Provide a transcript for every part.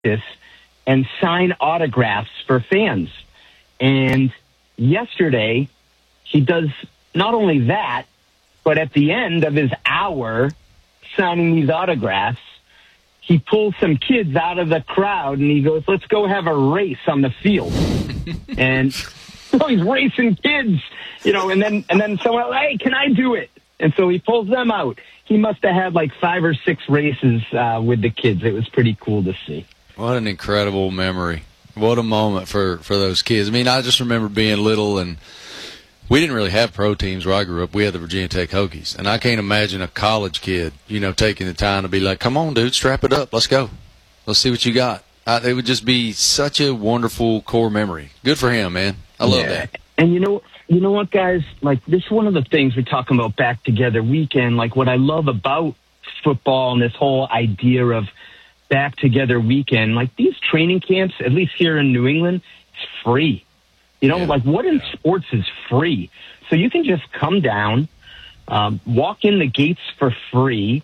practice and sign autographs for fans. And yesterday, he does not only that, but at the end of his hour signing these autographs, he pulls some kids out of the crowd and he goes, let's go have a race on the field. And so he's racing kids, and then someone, hey, can I do it? And so he pulls them out. He must have had like 5 or 6 races with the kids. It was pretty cool to see. What an incredible memory. What a moment for those kids. I mean, I just remember being little, and we didn't really have pro teams where I grew up. We had the Virginia Tech Hokies. And I can't imagine a college kid, taking the time to be like, come on, dude, strap it up. Let's go. Let's see what you got. It would just be such a wonderful core memory. Good for him, man. I love that. And you know what, guys? Like, this is one of the things we're talking about back together weekend. Like, what I love about football and this whole idea of back together weekend, like these training camps, at least here in New England, it's free. Like what in sports is free? So you can just come down, walk in the gates for free,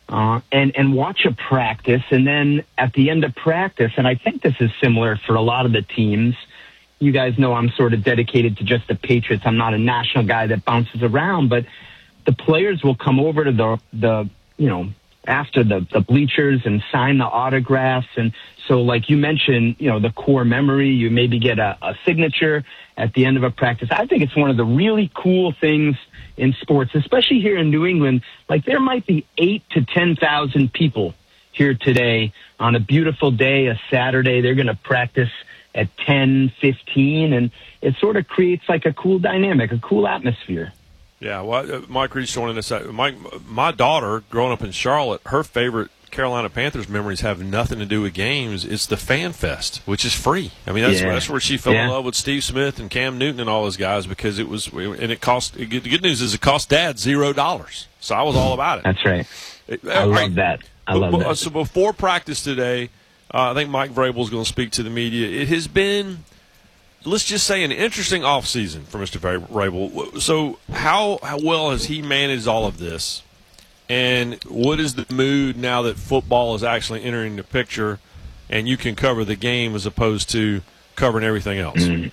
and watch a practice. And then at the end of practice, and I think this is similar for a lot of the teams, you guys know I'm sort of dedicated to just the Patriots. I'm not a national guy that bounces around, but the players will come over to the after the bleachers and sign the autographs. And so, like you mentioned, the core memory, you maybe get a signature at the end of a practice. I think it's one of the really cool things in sports, especially here in New England. Like, there might be 8,000 to 10,000 people here today on a beautiful day, a Saturday. They're going to practice at 10:15, and it sort of creates like a cool dynamic, a cool atmosphere. Yeah, well, Mike Reese joining us. My daughter, growing up in Charlotte, her favorite Carolina Panthers memories have nothing to do with games. It's the Fan Fest, which is free. I mean, that's where she fell in love with Steve Smith and Cam Newton and all those guys, because it was, and it cost. The good news is it cost Dad $0, so I was all about it. That's right. I love that. So before practice today, I think Mike Vrabel is going to speak to the media. It has been, let's just say, an interesting offseason for Mr. Vrabel. So how well has he managed all of this? And what is the mood now that football is actually entering the picture and you can cover the game as opposed to covering everything else? Mm-hmm.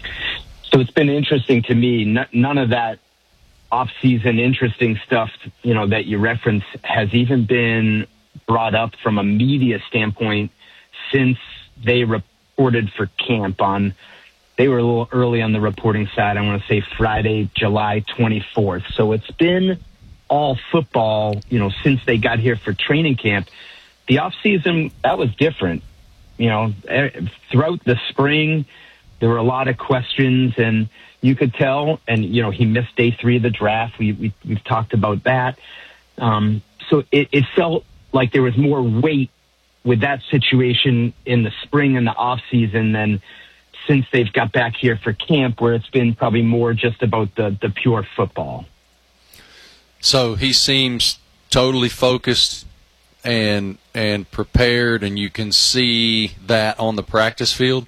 So it's been interesting to me. None of that off-season interesting stuff, that you reference has even been brought up from a media standpoint since they reported for camp on. They were a little early on the reporting side. I want to say Friday, July 24th. So it's been all football, since they got here for training camp. The off season, that was different. Throughout the spring, there were a lot of questions, and you could tell, and, he missed day 3 of the draft. We've talked about that. So it felt like there was more weight with that situation in the spring and the off season than since they've got back here for camp, where it's been probably more just about the pure football. So he seems totally focused and prepared, and you can see that on the practice field?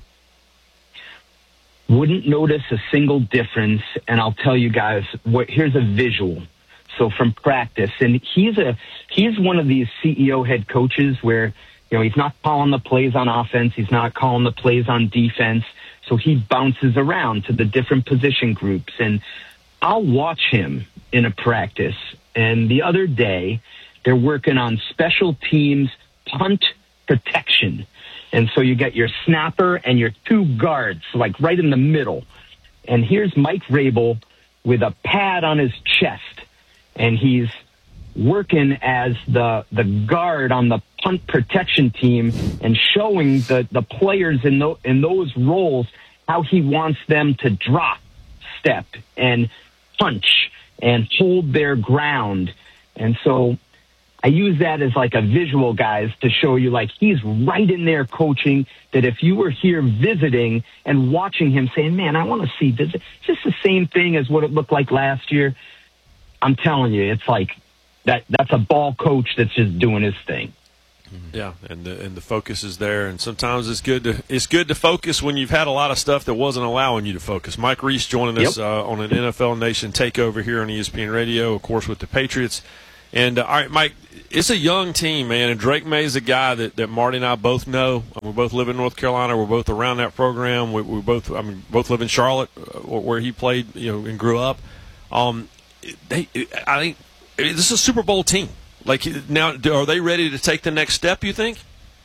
Wouldn't notice a single difference, and I'll tell you guys, here's a visual. So from practice, and he's one of these CEO head coaches where, he's not calling the plays on offense, he's not calling the plays on defense, so he bounces around to the different position groups, and I'll watch him in a practice. And the other day, they're working on special teams punt protection. And so you got your snapper and your 2 guards, like right in the middle. And here's Mike Vrabel with a pad on his chest. And he's working as the guard on the punt protection team and showing the players in those roles how he wants them to drop, step, and punch and hold their ground. And so I use that as like a visual, guys, to show you like he's right in there coaching, that if you were here visiting and watching him saying, man, I want to see this, it's just the same thing as what it looked like last year. I'm telling you, it's like that's a ball coach that's just doing his thing. Yeah, and the focus is there, and sometimes it's good to focus when you've had a lot of stuff that wasn't allowing you to focus. Mike Reese joining us on an NFL Nation takeover here on ESPN Radio, of course, with the Patriots. And all right, Mike, it's a young team, man, and Drake May is a guy that Marty and I both know. We both live in North Carolina. We're both around that program. We both live in Charlotte, where he played, and grew up. I think this is a Super Bowl team. Like, now, are they ready to take the next step, you think?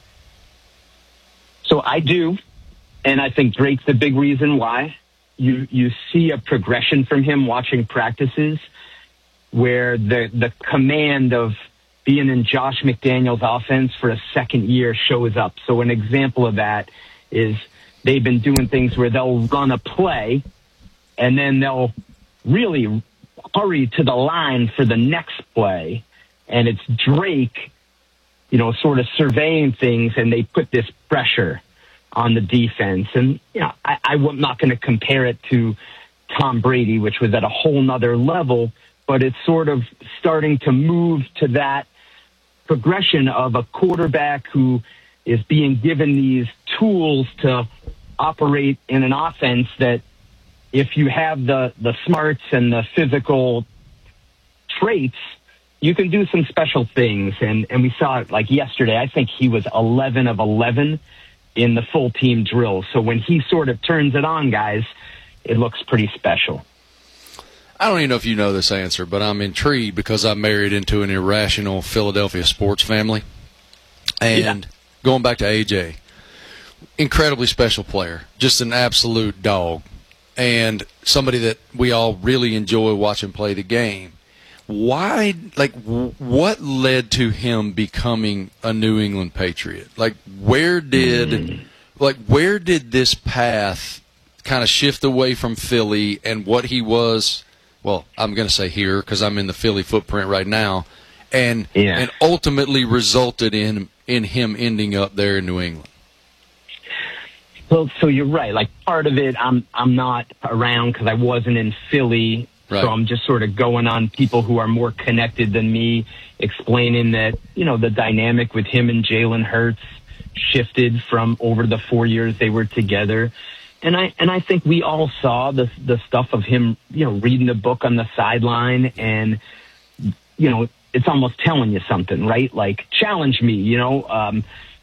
So I do, and I think Drake's the big reason why. You see a progression from him watching practices where the command of being in Josh McDaniels' offense for a second year shows up. So an example of that is they've been doing things where they'll run a play and then they'll really hurry to the line for the next play. And it's Drake, sort of surveying things, and they put this pressure on the defense. And, I'm not going to compare it to Tom Brady, which was at a whole nother level, but it's sort of starting to move to that progression of a quarterback who is being given these tools to operate in an offense that, if you have the smarts and the physical traits, you can do some special things. And we saw it like yesterday. I think he was 11 of 11 in the full team drill. So when he sort of turns it on, guys, it looks pretty special. I don't even know if you know this answer, but I'm intrigued because I married into an irrational Philadelphia sports family. And going back to AJ, incredibly special player, just an absolute dog, and somebody that we all really enjoy watching play the game. Why, what led to him becoming a New England Patriot? Where did this path kind of shift away from Philly and what he was? Well, I'm going to say here because I'm in the Philly footprint right now, and ultimately resulted in him ending up there in New England. Well, so you're right. Part of it, I'm not around because I wasn't in Philly, right. So I'm just sort of going on people who are more connected than me, explaining that the dynamic with him and Jalen Hurts shifted from over the 4 years they were together. And I think we all saw the stuff of him, reading the book on the sideline, and it's almost telling you something, right? Challenge me, and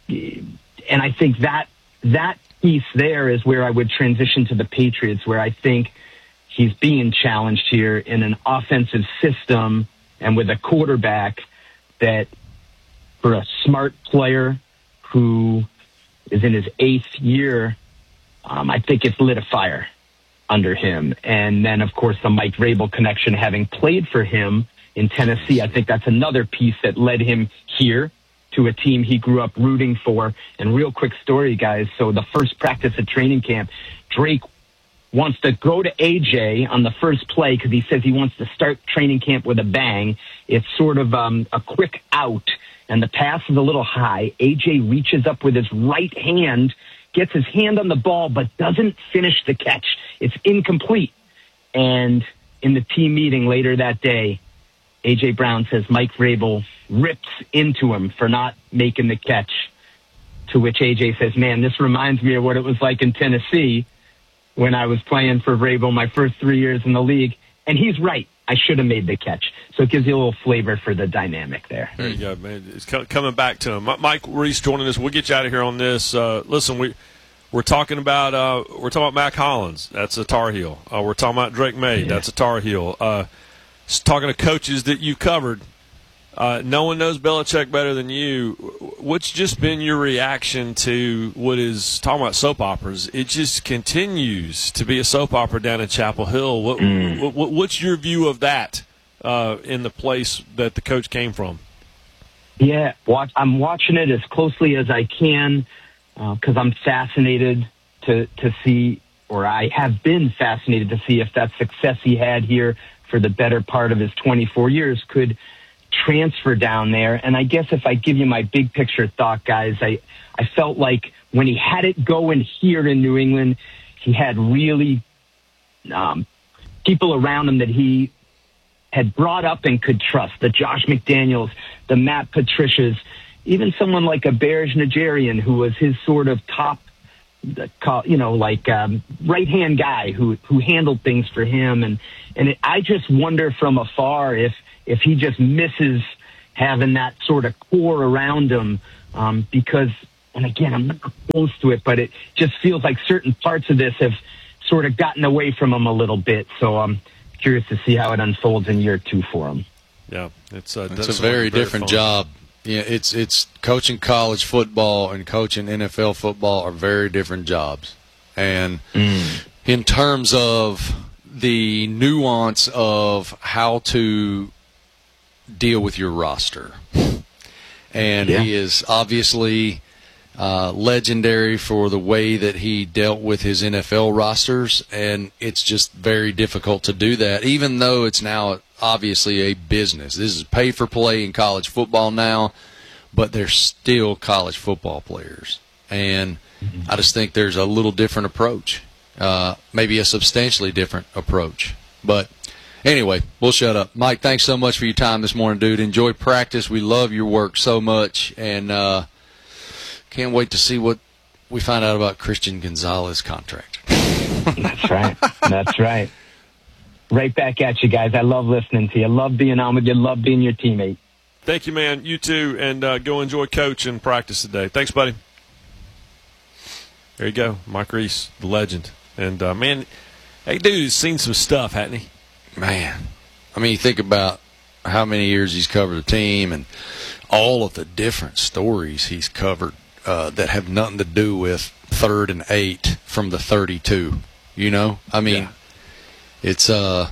I think that piece there is where I would transition to the Patriots, where I think he's being challenged here in an offensive system and with a quarterback that, for a smart player who is in his 8th year, I think it's lit a fire under him. And then, of course, the Mike Vrabel connection, having played for him in Tennessee, I think that's another piece that led him here to a team he grew up rooting for. And real quick story, guys. So the first practice at training camp, Drake wants to go to AJ on the first play because he says he wants to start training camp with a bang. It's sort of a quick out, and the pass is a little high. AJ reaches up with his right hand, gets his hand on the ball, but doesn't finish the catch. It's incomplete. And in the team meeting later that day, A.J. Brown says Mike Vrabel rips into him for not making the catch, to which A.J. says, man, this reminds me of what it was like in Tennessee when I was playing for Vrabel my first 3 years in the league. And he's right. I should have made the catch. So it gives you a little flavor for the dynamic there. There you go, man. It's coming back to him. Mike Reese joining us. We'll get you out of here on this. Listen, we're talking about Mac Hollins. That's a Tar Heel. We're talking about Drake May. That's a Tar Heel. Talking to coaches that you covered. No one knows Belichick better than you. What's just been your reaction to what is talking about soap operas? It just continues to be a soap opera down in Chapel Hill. What's your view of that in the place that the coach came from? Yeah, I'm watching it as closely as I can because I'm fascinated to see, or I have been fascinated to see if that success he had here for the better part of his 24 years could transfer down there. And I guess if I give you my big picture thought, guys, I felt like when he had it going here in New England, he had really people around him that he had brought up and could trust. The Josh McDaniels, the Matt Patricias, even someone like a Bears Nigerian, who was his sort of top, right-hand guy who handled things for him. And I just wonder from afar if if he just misses having that sort of core around him, because, and again, I'm not close to it, but it just feels like certain parts of this have sort of gotten away from him a little bit. So I'm curious to see how it unfolds in year 2 for him. Yeah, it's a very different job. Yeah, it's coaching college football and coaching NFL football are very different jobs. And in terms of the nuance of how to deal with your roster. And he is obviously legendary for the way that he dealt with his NFL rosters, and it's just very difficult to do that, even though it's now obviously a business. This is pay for play in college football now, but they're still college football players. And I just think there's a little different approach, maybe a substantially different approach. But anyway, we'll shut up. Mike, thanks so much for your time this morning, dude. Enjoy practice. We love your work so much, and can't wait to see what we find out about Christian Gonzalez's contract. That's right. That's right. Right back at you guys. I love listening to you. I love being on with you. Love being your teammate. Thank you, man. You too. And go enjoy coach and practice today. Thanks, buddy. There you go. Mike Reese, the legend. And, man, that dude's seen some stuff, hasn't he? Man. I mean, you think about how many years he's covered the team and all of the different stories he's covered that have nothing to do with 3rd and 8 from the 32. You know? I mean, it's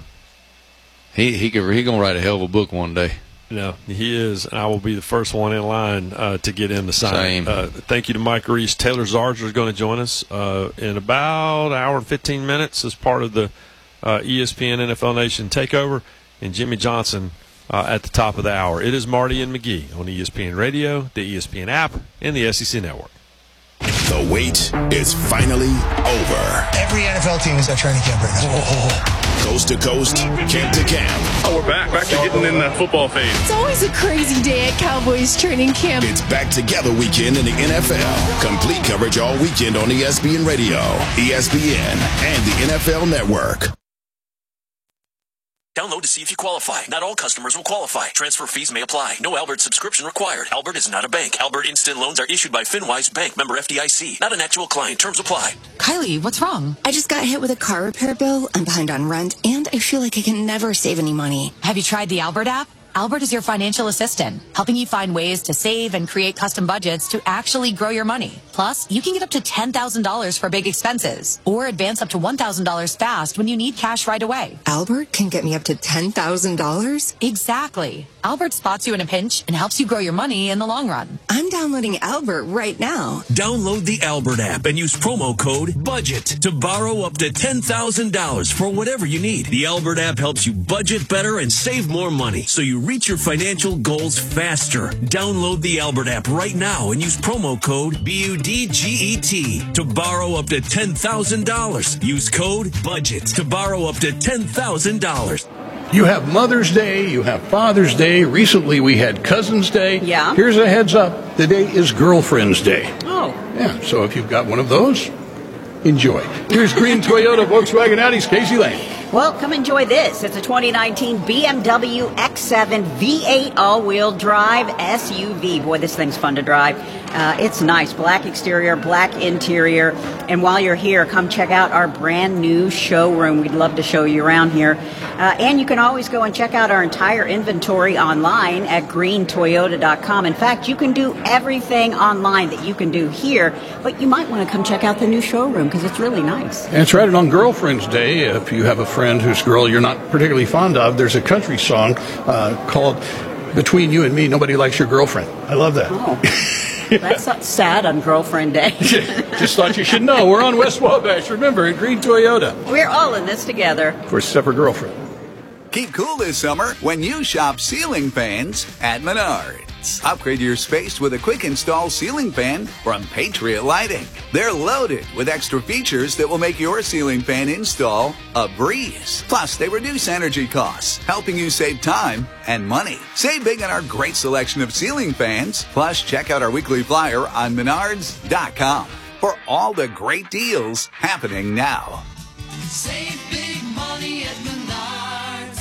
he gonna write a hell of a book one day. No, he is, and I will be the first one in line to get him to sign. Thank you to Mike Reese. Taylor Zarger is going to join us in about an hour and 15 minutes as part of the ESPN NFL Nation takeover, and Jimmy Johnson at the top of the hour. It is Marty and McGee on ESPN Radio, the ESPN app, and the SEC Network. The wait is finally over. Every NFL team is at training camp right now. Coast to coast, camp to camp. Oh, we're back to getting in the football phase. It's always a crazy day at Cowboys training camp. It's back together weekend in the NFL. Complete coverage all weekend on ESPN Radio, ESPN, and the NFL Network. Download to see if you qualify. Not all customers will qualify. Transfer fees may apply. No Albert subscription required. Albert is not a bank. Albert Instant Loans are issued by FinWise Bank, member FDIC. Not an actual client. Terms apply. Kylie, what's wrong? I just got hit with a car repair bill. I'm behind on rent, and I feel like I can never save any money. Have you tried the Albert app? Albert is your financial assistant, helping you find ways to save and create custom budgets to actually grow your money. Plus, you can get up to $10,000 for big expenses or advance up to $1,000 fast when you need cash right away. Albert can get me up to $10,000? Exactly. Albert spots you in a pinch and helps you grow your money in the long run. I'm downloading Albert right now. Download the Albert app and use promo code BUDGET to borrow up to $10,000 for whatever you need. The Albert app helps you budget better and save more money, so you reach your financial goals faster. Download the Albert app right now and use promo code BUDGET to borrow up to $10,000. Use code BUDGET to borrow up to $10,000. You have Mother's Day, you have Father's Day. Recently we had Cousin's Day. Yeah. Here's a heads up. Today is Girlfriend's Day. Oh. Yeah, so if you've got one of those, enjoy. Here's Green Toyota Volkswagen Audi's Casey Lane. Well, come enjoy this. It's a 2019 BMW X7 V8 all-wheel drive SUV. Boy, this thing's fun to drive. It's nice. Black exterior, black interior. And while you're here, come check out our brand new showroom. We'd love to show you around here. And you can always go and check out our entire inventory online at greentoyota.com. In fact, you can do everything online that you can do here, but you might want to come check out the new showroom because it's really nice. That's right. And on Girlfriend's Day, if you have a friend whose girl you're not particularly fond of, there's a country song called Between You and Me, Nobody Likes Your Girlfriend. I love that. Oh. That's sad on Girlfriend Day. Just thought you should know. We're on West Wabash. Remember, at Green Toyota. We're all in this together. Except for Girlfriend. Keep cool this summer when you shop ceiling fans at Menards. Upgrade your space with a quick install ceiling fan from Patriot Lighting. They're loaded with extra features that will make your ceiling fan install a breeze. Plus, they reduce energy costs, helping you save time and money. Save big on our great selection of ceiling fans. Plus, check out our weekly flyer on Menards.com for all the great deals happening now. Save big money at Menards.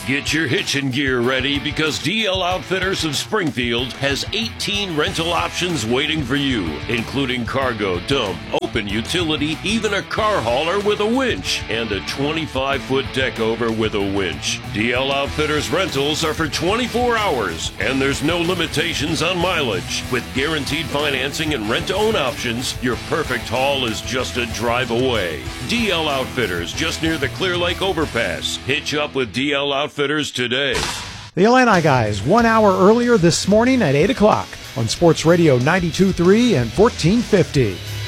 Get your hitching gear ready because DL Outfitters of Springfield has 18 rental options waiting for you, including cargo, dump, open utility, even a car hauler with a winch, and a 25-foot deck over with a winch. DL Outfitters rentals are for 24 hours, and there's no limitations on mileage. With guaranteed financing and rent-to-own options, your perfect haul is just a drive away. DL Outfitters, just near the Clear Lake Overpass. Hitch up with DL Outfitters today. The Illini guys, 1 hour earlier this morning at 8 o'clock on Sports Radio 92.3 and 1450.